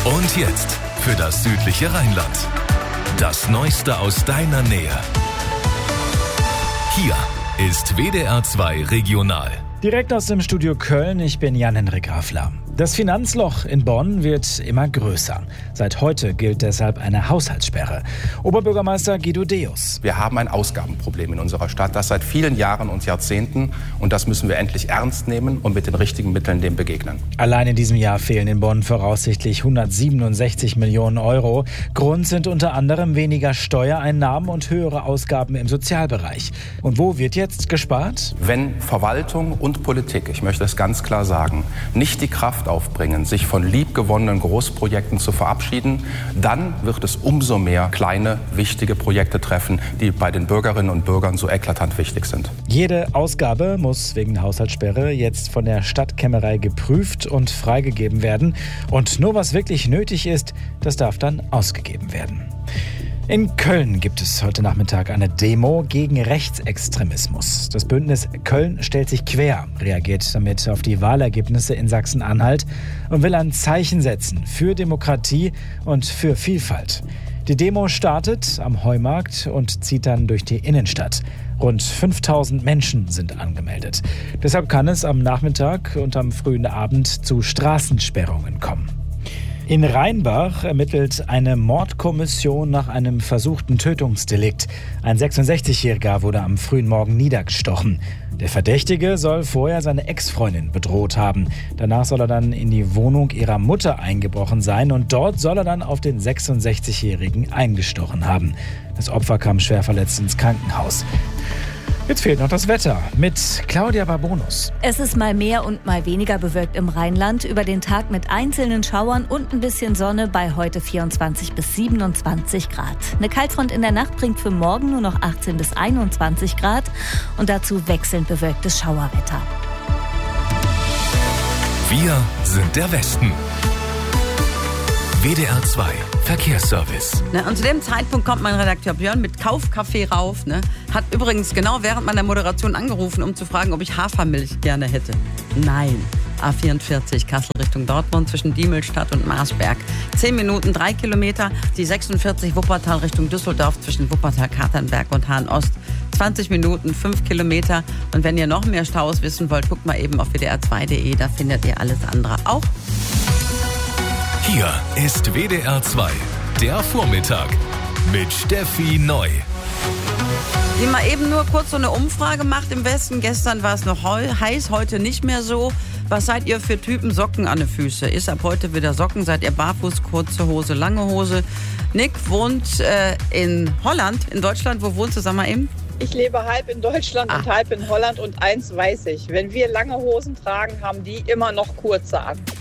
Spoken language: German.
Und jetzt für das südliche Rheinland. Das Neueste aus deiner Nähe. Hier ist WDR 2 Regional. Direkt aus dem Studio Köln, ich bin Jan-Henrik Raffler. Das Finanzloch in Bonn wird immer größer. Seit heute gilt deshalb eine Haushaltssperre. Oberbürgermeister Guido Deus. Wir haben ein Ausgabenproblem in unserer Stadt, das seit vielen Jahren und Jahrzehnten. Und das müssen wir endlich ernst nehmen und mit den richtigen Mitteln dem begegnen. Allein in diesem Jahr fehlen in Bonn voraussichtlich 167 Millionen Euro. Grund sind unter anderem weniger Steuereinnahmen und höhere Ausgaben im Sozialbereich. Und wo wird jetzt gespart? Wenn Verwaltung und Politik, ich möchte es ganz klar sagen, nicht die Kraft aufbringen, sich von liebgewonnenen Großprojekten zu verabschieden, dann wird es umso mehr kleine, wichtige Projekte treffen, die bei den Bürgerinnen und Bürgern so eklatant wichtig sind. Jede Ausgabe muss wegen der Haushaltssperre jetzt von der Stadtkämmerei geprüft und freigegeben werden. Und nur was wirklich nötig ist, das darf dann ausgegeben werden. In Köln gibt es heute Nachmittag eine Demo gegen Rechtsextremismus. Das Bündnis Köln stellt sich quer, reagiert damit auf die Wahlergebnisse in Sachsen-Anhalt und will ein Zeichen setzen für Demokratie und für Vielfalt. Die Demo startet am Heumarkt und zieht dann durch die Innenstadt. Rund 5000 Menschen sind angemeldet. Deshalb kann es am Nachmittag und am frühen Abend zu Straßensperrungen kommen. In Rheinbach ermittelt eine Mordkommission nach einem versuchten Tötungsdelikt. Ein 66-Jähriger wurde am frühen Morgen niedergestochen. Der Verdächtige soll vorher seine Ex-Freundin bedroht haben. Danach soll er dann in die Wohnung ihrer Mutter eingebrochen sein und dort soll er dann auf den 66-Jährigen eingestochen haben. Das Opfer kam schwer verletzt ins Krankenhaus. Jetzt fehlt noch das Wetter mit Claudia Barbonus. Es ist mal mehr und mal weniger bewölkt im Rheinland. Über den Tag mit einzelnen Schauern und ein bisschen Sonne bei heute 24 bis 27 Grad. Eine Kaltfront in der Nacht bringt für morgen nur noch 18 bis 21 Grad und dazu wechselnd bewölktes Schauerwetter. Wir sind der Westen. WDR 2 Verkehrsservice. Und zu dem Zeitpunkt kommt mein Redakteur Björn mit Kaufkaffee rauf. Hat übrigens genau während meiner Moderation angerufen, um zu fragen, ob ich Hafermilch gerne hätte. Nein. A44 Kassel Richtung Dortmund zwischen Diemelstadt und Marsberg. 10 Minuten, 3 Kilometer. Die 46 Wuppertal Richtung Düsseldorf zwischen Wuppertal, Katernberg und Hahn-Ost. 20 Minuten, 5 Kilometer. Und wenn ihr noch mehr Staus wissen wollt, guckt mal eben auf wdr2.de. Da findet ihr alles andere auch. Hier ist WDR 2, der Vormittag mit Steffi Neu. Die mal eben nur kurz so eine Umfrage macht im Westen. Gestern war es noch heiß, heute nicht mehr so. Was seid ihr für Typen Socken an den Füßen? Ist ab heute wieder Socken? Seid ihr barfuß, kurze Hose, lange Hose? Nick wohnt in Holland, in Deutschland. Wo wohnst du, sag mal eben? Ich lebe halb in Deutschland und halb in Holland und eins weiß ich. Wenn wir lange Hosen tragen, haben die immer noch kurze an.